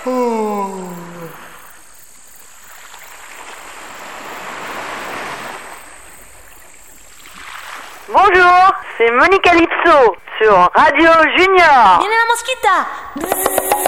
Bonjour, c'est Monica Lipso sur Radio Junior. Viene la mosquita.